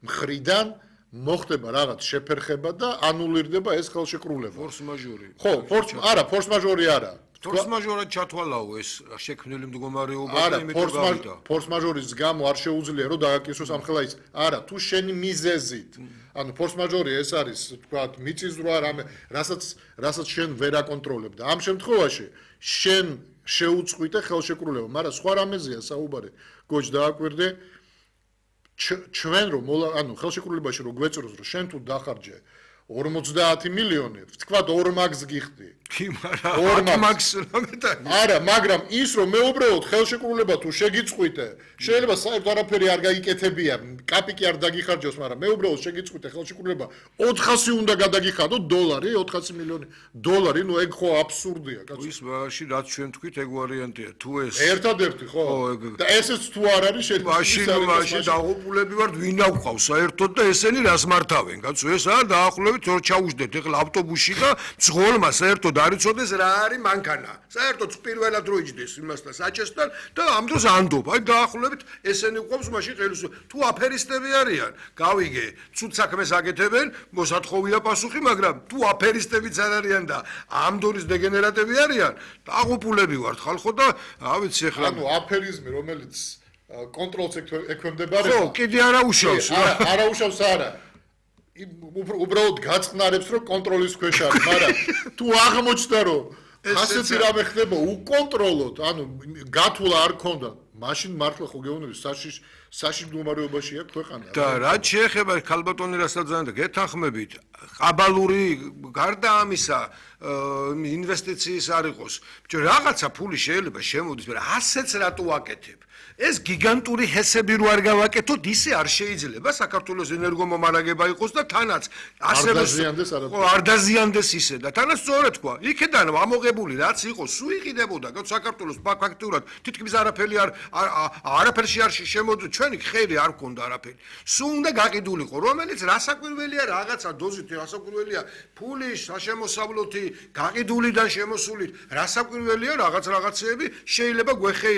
მხრიდან მოხდება რაღაც შეფერხება და ანულირდება ეს ხელშეკრულება. Force majeure. ხო, force majeure არა. Force majeure ჩათვალაო ეს შექმნილი მდგომარეობა არა, force majeure-ის გამო არ შეუძლია რომ დაგაკისროს ამხელა ის. არა, თუ შენი მიზეზით. ანუ force majeure ეს არის, თქვათ, მიწისძვრა რამე, რასაც შენ ვერ აკონტროლებ და ამ შემთხვევაში შენ შეუწყვიტე ხელშეკრულება, მაგრამ სხვა რამეზეა საუბარი. გოჯ დააკვირდე ჩვენ რომ ანუ ხელშეკრულებაში რომ გვეწროს რომ შენ თუ დახარჯე 50 მილიონი, თქვათ 2 მაგს გიხდი. კი, მაგრამ 2 მაგს რამეთანი. არა, მაგრამ ის რომ მეუბრალოდ ხელშეკრულება თუ შეგიწყვიტე, შეიძლება საერთოდ არაფერი არ გაიკეთებია, კაპიკი არ დაგიხარჯოს, მაგრამ მეუბრალოდ შეგიწყვიტე ხელშეკრულება 400 უნდა გადაგიხადო $, 400 მილიონი $, ნუ ეგ ხო აბსურდია, კაცო. ის ბაში რაც ჩვენ თქვით ეგ ვარიანტია. თუ ეს ერთადერთი ხო? და ესეც თუ არ არის შეიძლება მაშინ დაღუპულები ვართ, ვინ აღვყავს საერთოდ და ესენი რას მართავენ, კაცო, ეს არა დაახლოებით რომ ჩაუждეთ ეხლა ავტობუსში და მძღოლმა საერთოდ არ იცოდეს რა არის მანქანა. საერთოდ პირველად რო იჯდეს იმასთან საჭესთან და ამ დროს ანდობ. აი დაახლოებით ესენი ყვავს მაშინ ხელისუფლება. თუ აფერისტები არიან, გავიგე, ცუდ საქმეს აკეთებენ, მოსათხოვია პასუხი, მაგრამ თუ აფერისტებიც არ არიან და ამ დონის დეგენერატები არიან, დაღუპულები ვართ ხალხო და ავიცი ეხლა ანუ აფერიზმი რომელიც კონტროლს ექვემდებარება. ხო, კიდე არა უშავს. არა უშავს არა. უბრალოდ გაწყნარებს რომ კონტროლის ქვეშ არის, მაგრამ თუ აღმოჩნდა რომ ასეთი რამე ხდება უკონტროლოდ, ანუ გათვლა არ ქონდა, მაშინ მართლა ხო გეუბნები საშიშ მდგომარეობაშია ქვეყანა. და რაც შეეხება ქალბატონი რასაც ძალიან და გეთანხმებით, ყაბალური გარდა ამისა ინვესტიციის არ იყოს. ბიჭო, რაღაცა ფული შეიძლება შემოდის, მაგრამ ასეც რატო აკეთებ? ეს გიგანტური ჰესები რო არ გავაკეთოთ, ისე არ შეიძლება საქართველოს ენერგომომარაგება იყოს და თანაც ასევე არ დაზიანდეს ისე და თანაც სწორად თქვა. იქიდან ამოღებული რაც იყო, სულ იყიდებოდა საქართველოს ფაქტურად თითქმის არაფერში არ შემოდი, ჩვენი ხელი არ ქონდა არაფერი. სულ უნდა გაყიდულიყო, რომელიც რასაკვირველია, რაღაცა დოზით რასაკვირველია, ფული, საშემოსავლოთი, გაყიდულიდან შემოსულით, რასაკვირველია, რაღაცეები შეიძლება გვეხე